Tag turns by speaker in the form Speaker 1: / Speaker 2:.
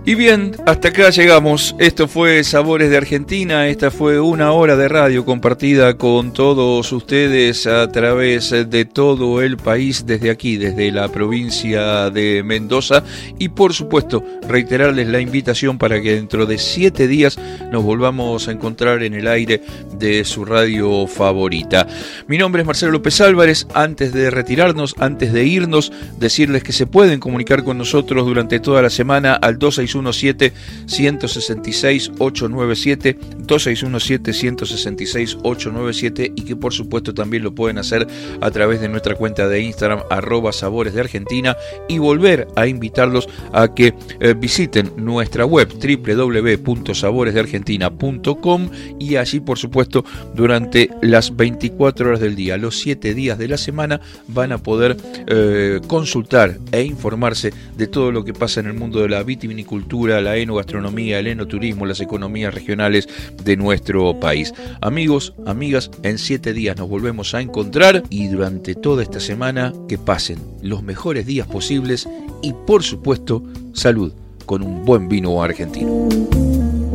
Speaker 1: Y bien, hasta acá llegamos. Esto fue Sabores de Argentina. Esta fue una hora de radio compartida con todos ustedes a través de todo el país, desde aquí, desde la provincia de Mendoza. Y por supuesto, reiterarles la invitación para que dentro de 7 días nos volvamos a encontrar en el aire de su radio favorita. Mi nombre es Marcelo López Álvarez. Antes de retirarnos, antes de irnos, decirles que se pueden comunicar con nosotros durante toda la semana al 2617-166-897, 2617-166-897, y que por supuesto también lo pueden hacer a través de nuestra cuenta de Instagram @Sabores de Argentina, y volver a invitarlos a que visiten nuestra web www.saboresdeargentina.com, y allí por supuesto durante las 24 horas del día, los 7 días de la semana, van a poder consultar e informarse de todo lo que pasa en el mundo de la vitivinicultura, la enogastronomía, el enoturismo, las economías regionales de nuestro país. Amigos, amigas, en 7 días nos volvemos a encontrar, y durante toda esta semana que pasen los mejores días posibles y por supuesto salud con un buen vino argentino.